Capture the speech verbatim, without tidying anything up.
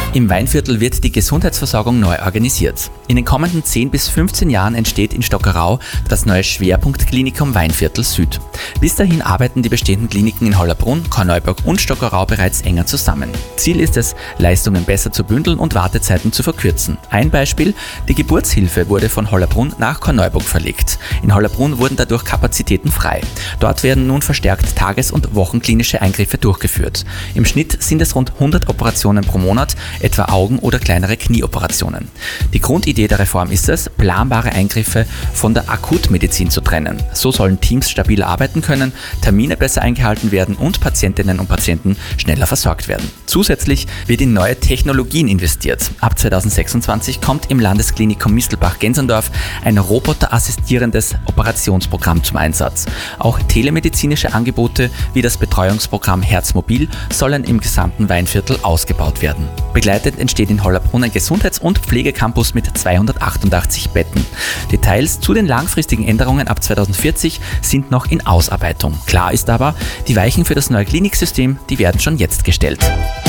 Im Weinviertel wird die Gesundheitsversorgung neu organisiert. In den kommenden zehn bis fünfzehn Jahren entsteht in Stockerau das neue Schwerpunktklinikum Weinviertel Süd. Bis dahin arbeiten die bestehenden Kliniken in Hollabrunn, Korneuburg und Stockerau bereits enger zusammen. Ziel ist es, Leistungen besser zu bündeln und Wartezeiten zu verkürzen. Ein Beispiel: Die Geburtshilfe wurde von Hollabrunn nach Korneuburg verlegt. In Hollabrunn wurden dadurch Kapazitäten frei. Dort werden nun verstärkt Tages- und Wochenklinische Eingriffe durchgeführt. Im Schnitt sind es rund hundert Operationen pro Monat, etwa Augen- oder kleinere Knieoperationen. Die Grundidee der Reform ist es, planbare Eingriffe von der Akutmedizin zu trennen. So sollen Teams stabil arbeiten können, Termine besser eingehalten werden und Patientinnen und Patienten schneller versorgt werden. Zusätzlich wird in neue Technologien investiert. Ab zweitausendsechsundzwanzig kommt im Landesklinikum Mistelbach-Gensendorf ein roboterassistierendes Operationsprogramm zum Einsatz. Auch telemedizinische Angebote wie das Betreuungsprogramm Herzmobil sollen im gesamten Weinviertel ausgebaut werden. Begleitend entsteht in Hollabrunn ein Gesundheits- und Pflegecampus mit zweihundertachtundachtzig Betten. Details zu den langfristigen Änderungen ab zweitausendvierzig sind noch in Ausarbeitung. Klar ist aber, die Weichen für das neue Kliniksystem, die werden schon jetzt gestellt.